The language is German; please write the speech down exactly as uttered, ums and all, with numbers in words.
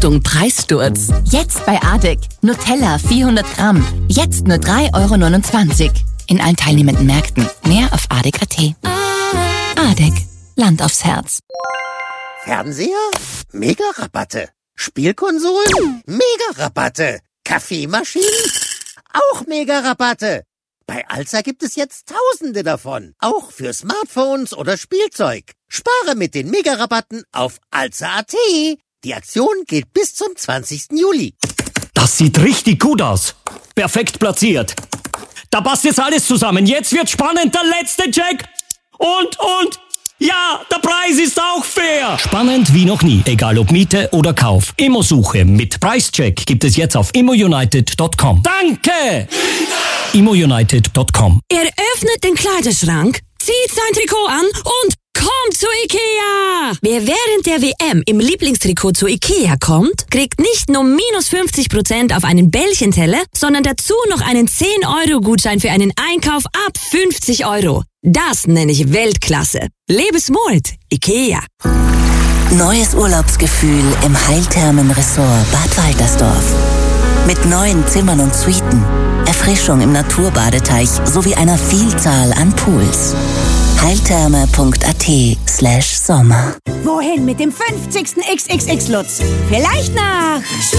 Achtung, Preissturz. Jetzt bei Adek. Nutella vierhundert Gramm. Jetzt nur drei Euro neunundzwanzig. In allen teilnehmenden Märkten. Mehr auf adek punkt at. Adek. Land aufs Herz. Fernseher? Mega-Rabatte. Spielkonsolen? Mega-Rabatte. Kaffeemaschinen? Auch Mega-Rabatte. Bei Alza gibt es jetzt Tausende davon. Auch für Smartphones oder Spielzeug. Spare mit den Mega-Rabatten auf alza punkt at. Die Aktion geht bis zum zwanzigsten Juli. Das sieht richtig gut aus. Perfekt platziert. Da passt jetzt alles zusammen. Jetzt wird spannend. Der letzte Check. Und, und... Ja, der Preis ist auch fair. Spannend wie noch nie, egal ob Miete oder Kauf. Immosuche mit Preischeck gibt es jetzt auf immo united punkt com. Danke! immo united punkt com. Er öffnet den Kleiderschrank, zieht sein Trikot an und kommt zu Ikea. Wer während der W M im Lieblingstrikot zu Ikea kommt, kriegt nicht nur minus fünfzig Prozent auf einen Bällchenteller, sondern dazu noch einen zehn Euro Gutschein für einen Einkauf ab fünfzig Euro. Das nenne ich Weltklasse. Lebe smart, Ikea. Neues Urlaubsgefühl im Heilthermen-Ressort Bad Waltersdorf. Mit neuen Zimmern und Suiten, Erfrischung im Naturbadeteich sowie einer Vielzahl an Pools. heiltherme punkt at slash Sommer. Wohin mit dem fünfzigsten X X X Lutz? Vielleicht nach